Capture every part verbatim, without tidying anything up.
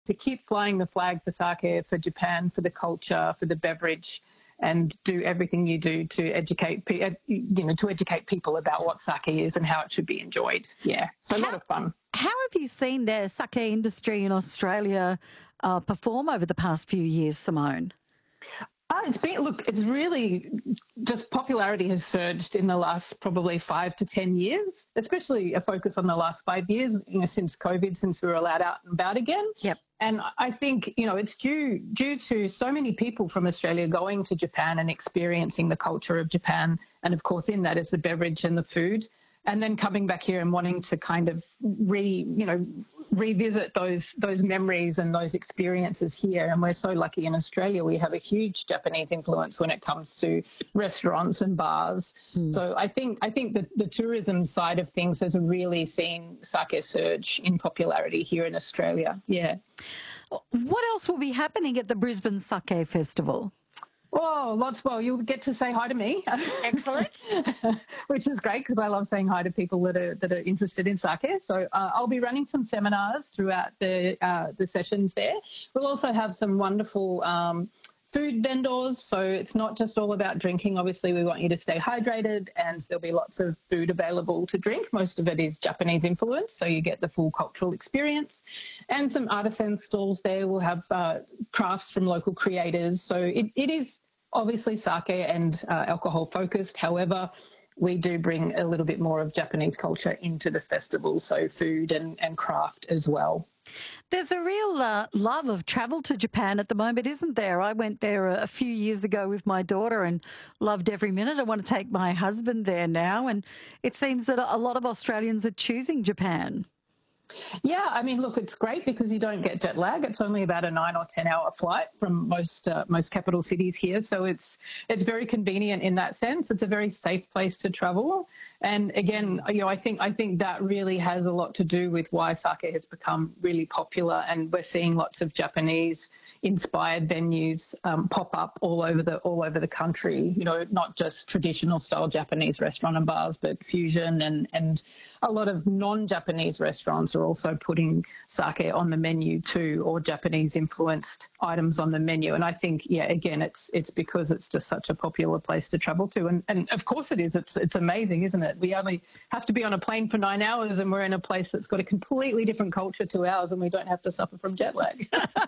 to keep flying the flag for sake, for Japan, for the culture, for the beverage, and do everything you do to educate, you know, to educate people about what sake is and how it should be enjoyed. Yeah, so a lot of fun. How have you seen the sake industry in Australia uh, perform over the past few years, Simone? Uh, it's been, look, it's really just popularity has surged in the last probably five to ten years, especially a focus on the last five years, you know, since COVID, since we were allowed out and about again. Yep. And I think, you know, it's due due to so many people from Australia going to Japan and experiencing the culture of Japan. And of course, in that is the beverage and the food. And then coming back here and wanting to kind of re, you know, revisit those those memories and those experiences here. And we're so lucky in Australia. We have a huge Japanese influence when it comes to restaurants and bars. Mm. So I think I think that the tourism side of things has really seen sake surge in popularity here in Australia. Yeah. What else will be happening at the Brisbane Sake Festival? Oh, lots. Well, you'll get to say hi to me. Excellent. Which is great because I love saying hi to people that are that are interested in sake. So uh, I'll be running some seminars throughout the uh, the sessions there. We'll also have some wonderful um, food vendors. So it's not just all about drinking. Obviously, we want you to stay hydrated, and there'll be lots of food available to drink. Most of it is Japanese influence, so you get the full cultural experience. And some artisan stalls there. We'll have uh, crafts from local creators. So it, it is obviously sake and uh, alcohol focused. However, we do bring a little bit more of Japanese culture into the festival, so food and, and craft as well. There's a real uh, love of travel to Japan at the moment, isn't there? I went there a, a few years ago with my daughter and loved every minute. I want to take my husband there now, and it seems that a lot of Australians are choosing Japan. Yeah, I mean, look, it's great because you don't get jet lag. It's only about a nine or ten hour flight from most uh, most capital cities here, so it's it's very convenient in that sense. It's a very safe place to travel, and again, you know, I think I think that really has a lot to do with why sake has become really popular, and we're seeing lots of Japanese inspired venues um, pop up all over the all over the country. You know, not just traditional style Japanese restaurant and bars, but fusion and and a lot of non-Japanese restaurants are also putting sake on the menu too, or Japanese influenced items on the menu. And I think, yeah, again, it's it's because it's just such a popular place to travel to. And, and of course it is. It's it's amazing, isn't it? We only have to be on a plane for nine hours and we're in a place that's got a completely different culture to ours, and we don't have to suffer from jet lag.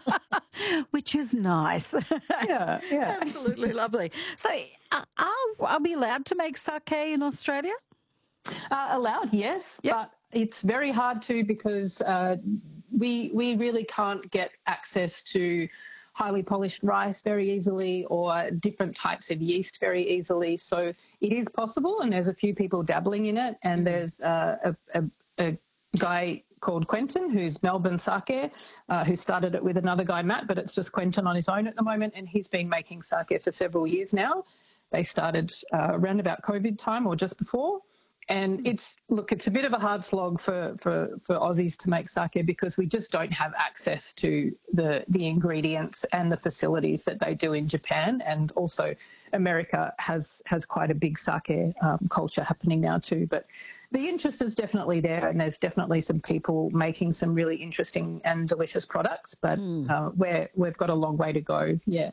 Which is nice. Yeah, yeah. Absolutely lovely. So uh, are, are we allowed to make sake in Australia? Uh, allowed, yes, yep. But it's very hard to because uh, we we really can't get access to highly polished rice very easily or different types of yeast very easily. So it is possible, and there's a few people dabbling in it, and there's uh, a, a, a guy called Quentin, who's Melbourne Sake, uh, who started it with another guy, Matt, but it's just Quentin on his own at the moment, and he's been making sake for several years now. They started uh, around about COVID time or just before. And it's, look, it's a bit of a hard slog for, for, for Aussies to make sake because we just don't have access to the, the ingredients and the facilities that they do in Japan. And also America has, has quite a big sake um, culture happening now too. But the interest is definitely there, and there's definitely some people making some really interesting and delicious products, but mm. uh, we're, we've got a long way to go, yeah.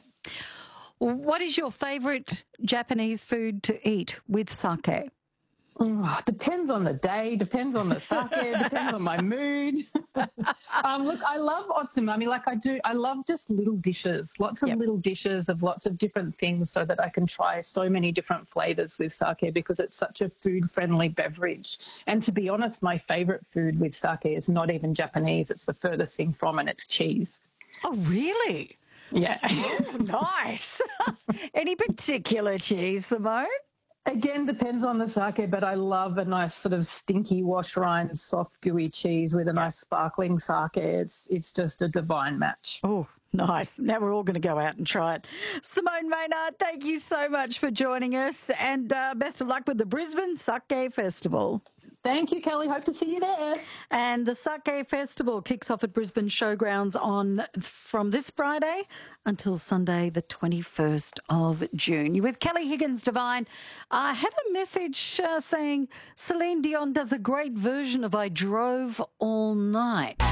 What is your favourite Japanese food to eat with sake? Oh, depends on the day, depends on the sake, depends on my mood. um, look, I love otsumami. I mean, like I do, I love just little dishes, lots of yep. little dishes of lots of different things so that I can try so many different flavours with sake because it's such a food-friendly beverage. And to be honest, my favourite food with sake is not even Japanese. It's the furthest thing from, and it's cheese. Oh, really? Yeah. Oh, nice. Any particular cheese, Simone? Again, depends on the sake, but I love a nice sort of stinky wash rind, soft, gooey cheese with a nice sparkling sake. It's it's just a divine match. Oh, nice. Now we're all going to go out and try it. Simone Maynard, thank you so much for joining us, and uh, best of luck with the Brisbane Sake Festival. Thank you, Kelly. Hope to see you there. And the Sake Festival kicks off at Brisbane Showgrounds on from this Friday until Sunday, the twenty-first of June. You're with Kelly Higgins-Devine. I had a message uh, saying Celine Dion does a great version of I Drove All Night.